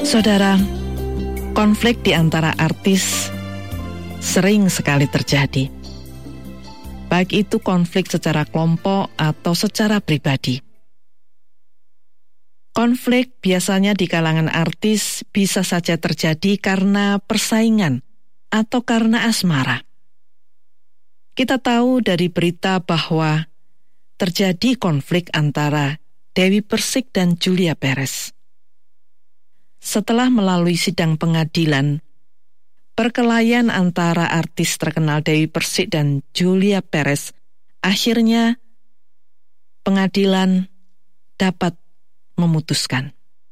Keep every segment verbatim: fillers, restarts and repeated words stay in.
Saudara, konflik di antara artis sering sekali terjadi. Baik itu konflik secara kelompok atau secara pribadi. Konflik biasanya di kalangan artis bisa saja terjadi karena persaingan atau karena asmara. Kita tahu dari berita bahwa terjadi konflik antara Dewi Persik dan Julia Perez. Setelah melalui sidang pengadilan, perkelahian antara artis terkenal Dewi Persik dan Julia Perez akhirnya pengadilan dapat memutuskan.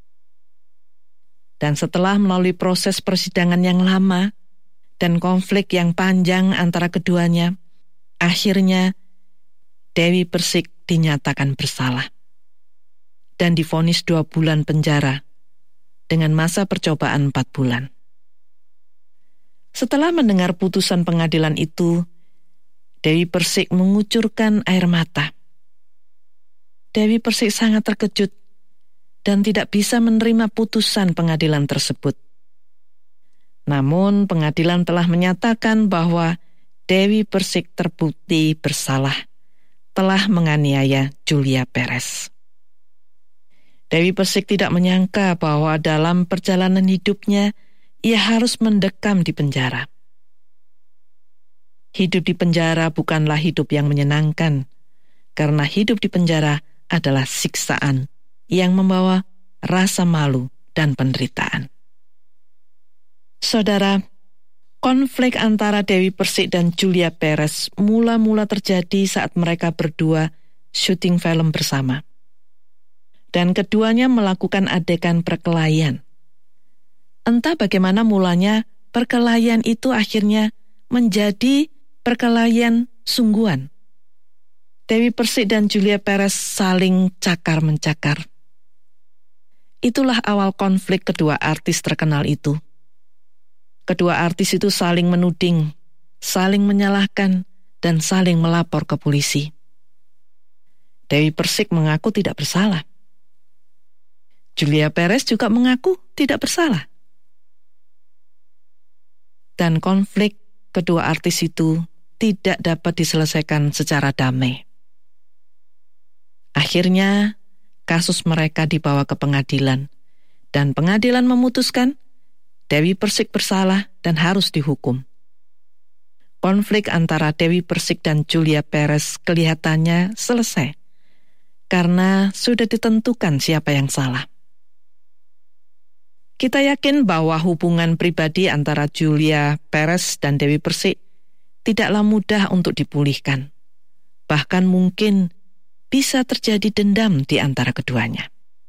Dan setelah melalui proses persidangan yang lama dan konflik yang panjang antara keduanya, akhirnya Dewi Persik dinyatakan bersalah dan divonis dua bulan penjara dengan masa percobaan empat bulan. Setelah mendengar putusan pengadilan itu, Dewi Persik mengucurkan air mata. Dewi Persik sangat terkejut dan tidak bisa menerima putusan pengadilan tersebut. Namun pengadilan telah menyatakan bahwa Dewi Persik terbukti bersalah, telah menganiaya Julia Perez. Dewi Persik tidak menyangka bahwa dalam perjalanan hidupnya, ia harus mendekam di penjara. Hidup di penjara bukanlah hidup yang menyenangkan, karena hidup di penjara adalah siksaan yang membawa rasa malu dan penderitaan. Saudara, konflik antara Dewi Persik dan Julia Perez mula-mula terjadi saat mereka berdua syuting film bersama. Dan keduanya melakukan adegan perkelahian. Entah bagaimana mulanya, perkelahian itu akhirnya menjadi perkelahian sungguhan. Dewi Persik dan Julia Perez saling cakar-mencakar. Itulah awal konflik kedua artis terkenal itu. Kedua artis itu saling menuding, saling menyalahkan, dan saling melapor ke polisi. Dewi Persik mengaku tidak bersalah. Julia Perez juga mengaku tidak bersalah. Dan konflik kedua artis itu tidak dapat diselesaikan secara damai. Akhirnya, kasus mereka dibawa ke pengadilan, dan pengadilan memutuskan Dewi Persik bersalah dan harus dihukum. Konflik antara Dewi Persik dan Julia Perez kelihatannya selesai, karena sudah ditentukan siapa yang salah. Kita yakin bahwa hubungan pribadi antara Julia Perez dan Dewi Persik tidaklah mudah untuk dipulihkan. Bahkan mungkin bisa terjadi dendam di antara keduanya.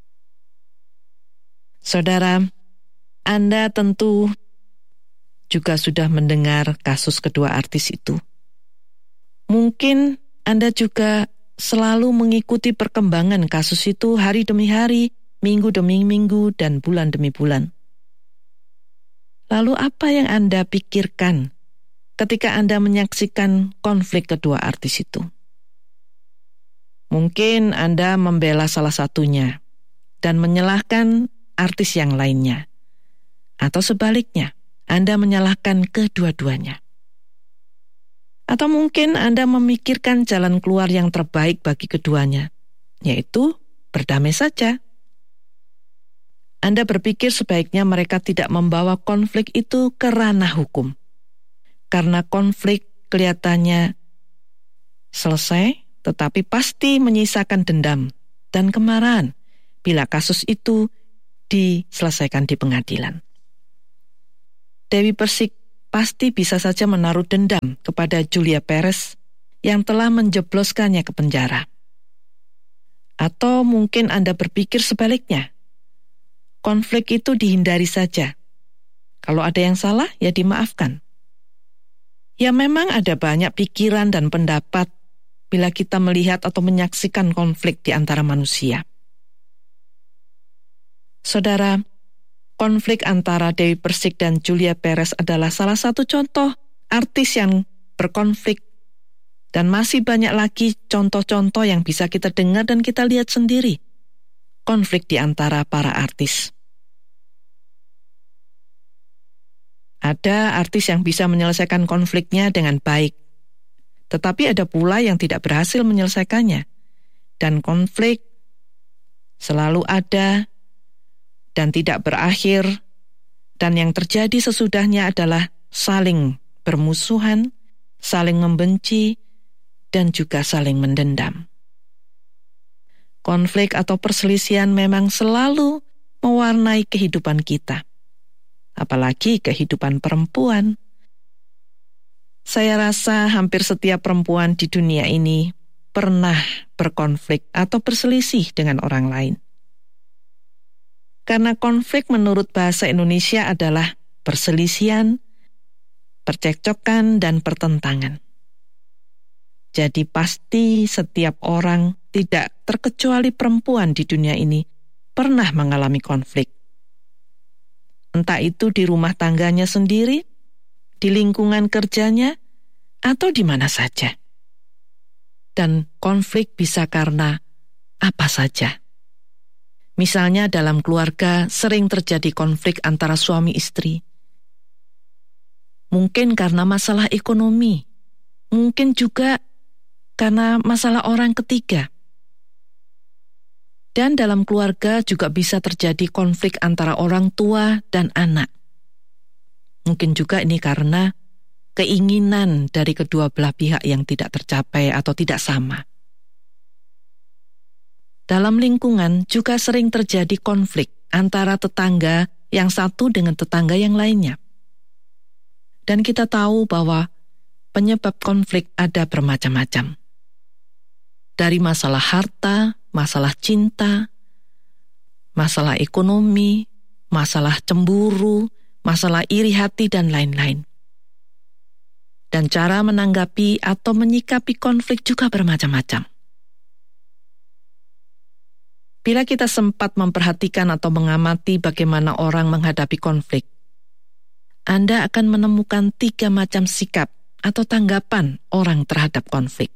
Saudara, Anda tentu juga sudah mendengar kasus kedua artis itu. Mungkin Anda juga selalu mengikuti perkembangan kasus itu hari demi hari, minggu demi minggu, dan bulan demi bulan. Lalu apa yang Anda pikirkan ketika Anda menyaksikan konflik kedua artis itu? Mungkin Anda membela salah satunya dan menyalahkan artis yang lainnya. Atau sebaliknya, Anda menyalahkan kedua-duanya. Atau mungkin Anda memikirkan jalan keluar yang terbaik bagi keduanya, yaitu berdamai saja. Anda berpikir sebaiknya mereka tidak membawa konflik itu ke ranah hukum. Karena konflik kelihatannya selesai, tetapi pasti menyisakan dendam dan kemarahan bila kasus itu diselesaikan di pengadilan. Dewi Persik pasti bisa saja menaruh dendam kepada Julia Perez yang telah menjebloskannya ke penjara. Atau mungkin Anda berpikir sebaliknya. Konflik itu dihindari saja. Kalau ada yang salah, ya dimaafkan. Ya memang ada banyak pikiran dan pendapat bila kita melihat atau menyaksikan konflik di antara manusia. Saudara, konflik antara Dewi Persik dan Julia Perez adalah salah satu contoh artis yang berkonflik. Dan masih banyak lagi contoh-contoh yang bisa kita dengar dan kita lihat sendiri. Konflik di antara para artis. Ada artis yang bisa menyelesaikan konfliknya dengan baik, tetapi ada pula yang tidak berhasil menyelesaikannya. Dan konflik selalu ada dan tidak berakhir, dan yang terjadi sesudahnya adalah saling bermusuhan, saling membenci, dan juga saling mendendam. Konflik atau perselisihan memang selalu mewarnai kehidupan kita, apalagi kehidupan perempuan. Saya rasa hampir setiap perempuan di dunia ini pernah berkonflik atau berselisih dengan orang lain. Karena konflik menurut bahasa Indonesia adalah perselisihan, percekcokan, dan pertentangan. Jadi pasti setiap orang, tidak terkecuali perempuan di dunia ini, pernah mengalami konflik. Entah itu di rumah tangganya sendiri, di lingkungan kerjanya, atau di mana saja. Dan konflik bisa karena apa saja. Misalnya dalam keluarga sering terjadi konflik antara suami istri. Mungkin karena masalah ekonomi, mungkin juga karena masalah orang ketiga. Dan dalam keluarga juga bisa terjadi konflik antara orang tua dan anak. Mungkin juga ini karena keinginan dari kedua belah pihak yang tidak tercapai atau tidak sama. Dalam lingkungan juga sering terjadi konflik antara tetangga yang satu dengan tetangga yang lainnya. Dan kita tahu bahwa penyebab konflik ada bermacam-macam. Dari masalah harta, masalah cinta, masalah ekonomi, masalah cemburu, masalah iri hati, dan lain-lain. Dan cara menanggapi atau menyikapi konflik juga bermacam-macam. Bila kita sempat memperhatikan atau mengamati bagaimana orang menghadapi konflik, Anda akan menemukan tiga macam sikap atau tanggapan orang terhadap konflik.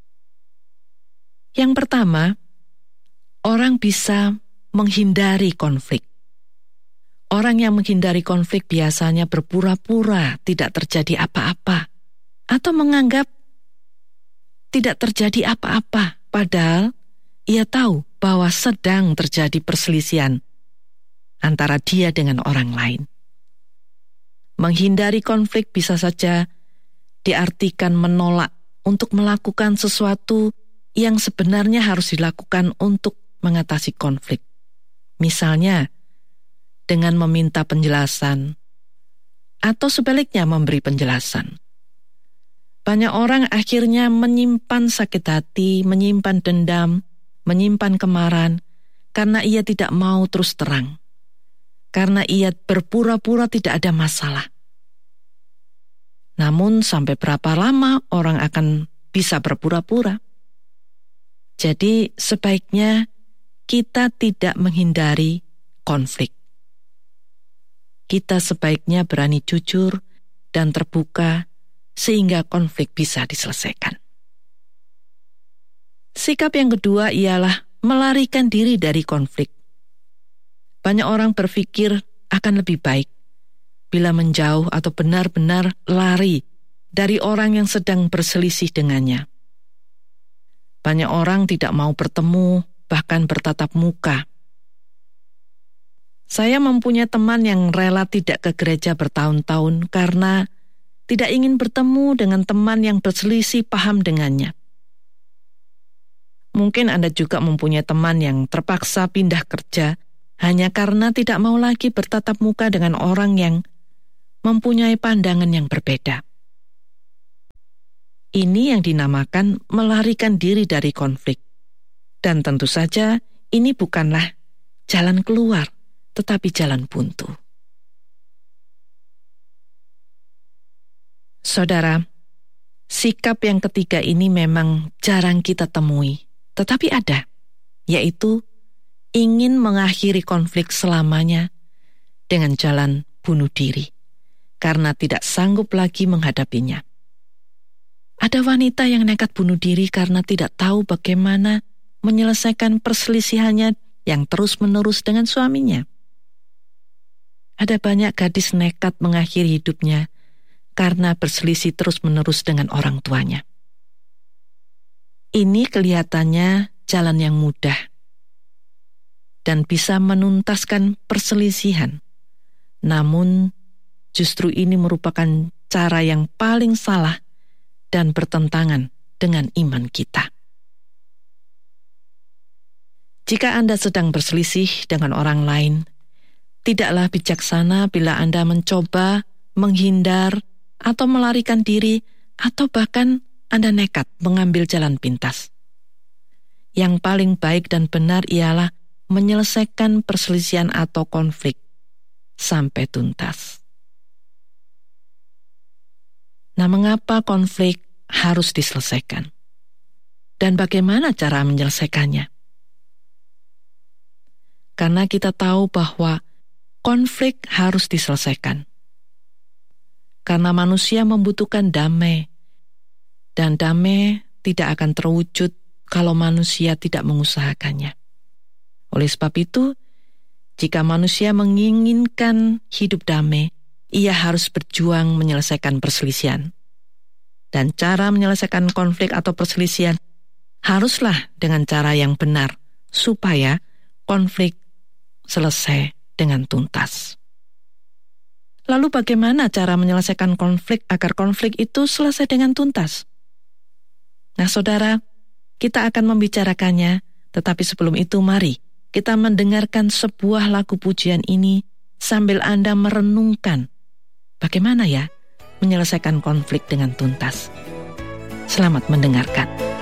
Yang pertama, orang bisa menghindari konflik. Orang yang menghindari konflik biasanya berpura-pura tidak terjadi apa-apa, atau menganggap tidak terjadi apa-apa, padahal ia tahu bahwa sedang terjadi perselisihan antara dia dengan orang lain. Menghindari konflik bisa saja diartikan menolak untuk melakukan sesuatu yang sebenarnya harus dilakukan untuk mengatasi konflik. Misalnya, dengan meminta penjelasan, atau sebaliknya memberi penjelasan. Banyak orang akhirnya menyimpan sakit hati, menyimpan dendam, menyimpan kemarahan, karena ia tidak mau terus terang. Karena ia berpura-pura tidak ada masalah. Namun sampai berapa lama orang akan bisa berpura-pura? Jadi sebaiknya kita tidak menghindari konflik. Kita sebaiknya berani jujur dan terbuka sehingga konflik bisa diselesaikan. Sikap yang kedua ialah melarikan diri dari konflik. Banyak orang berpikir akan lebih baik bila menjauh atau benar-benar lari dari orang yang sedang berselisih dengannya. Banyak orang tidak mau bertemu, bahkan bertatap muka. Saya mempunyai teman yang rela tidak ke gereja bertahun-tahun karena tidak ingin bertemu dengan teman yang berselisih paham dengannya. Mungkin Anda juga mempunyai teman yang terpaksa pindah kerja hanya karena tidak mau lagi bertatap muka dengan orang yang mempunyai pandangan yang berbeda. Ini yang dinamakan melarikan diri dari konflik. Dan tentu saja ini bukanlah jalan keluar, tetapi jalan buntu. Saudara, sikap yang ketiga ini memang jarang kita temui, tetapi ada, yaitu ingin mengakhiri konflik selamanya dengan jalan bunuh diri, karena tidak sanggup lagi menghadapinya. Ada wanita yang nekat bunuh diri karena tidak tahu bagaimana menyelesaikan perselisihannya yang terus-menerus dengan suaminya. Ada banyak gadis nekat mengakhiri hidupnya karena berselisih terus-menerus dengan orang tuanya. Ini kelihatannya jalan yang mudah dan bisa menuntaskan perselisihan. Namun, justru ini merupakan cara yang paling salah dan bertentangan dengan iman kita. Jika Anda sedang berselisih dengan orang lain, tidaklah bijaksana bila Anda mencoba menghindar atau melarikan diri, atau bahkan Anda nekat mengambil jalan pintas. Yang paling baik dan benar ialah menyelesaikan perselisihan atau konflik sampai tuntas. Nah, mengapa konflik harus diselesaikan? Dan bagaimana cara menyelesaikannya? Karena kita tahu bahwa konflik harus diselesaikan. Karena manusia membutuhkan damai, dan damai tidak akan terwujud kalau manusia tidak mengusahakannya. Oleh sebab itu, jika manusia menginginkan hidup damai, ia harus berjuang menyelesaikan perselisihan. Dan cara menyelesaikan konflik atau perselisihan haruslah dengan cara yang benar, supaya konflik selesai dengan tuntas. Lalu bagaimana cara menyelesaikan konflik agar konflik itu selesai dengan tuntas? Nah, saudara, kita akan membicarakannya, tetapi sebelum itu mari kita mendengarkan sebuah lagu pujian ini sambil Anda merenungkan bagaimana ya menyelesaikan konflik dengan tuntas. Selamat mendengarkan.